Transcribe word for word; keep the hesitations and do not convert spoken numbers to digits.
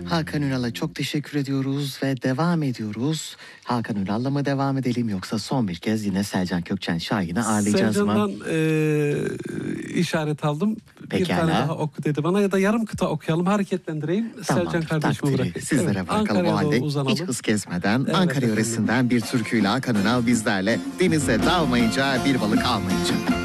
Hakan Ünal'a çok teşekkür ediyoruz ve devam ediyoruz. Hakan Ünal'la mı devam edelim yoksa son bir kez yine Selcan Kökçen Şahin'i ağırlayacağız Selcan'dan, mı? Selcan'dan e, işaret aldım. Pekala. Bir tane daha oku dedi bana ya da yarım kıta okuyalım, hareketlendireyim. Tamamdır, Selcan kardeşime takdiri bırakayım. sizlere Evet, bırakalım o Ankara'ya halde. doğru uzanalım. Hiç hız kesmeden Evet, Ankara efendim. yöresinden bir türküyle Hakan Ünal bizlerle. Denize dalmayınca bir balık almayınca.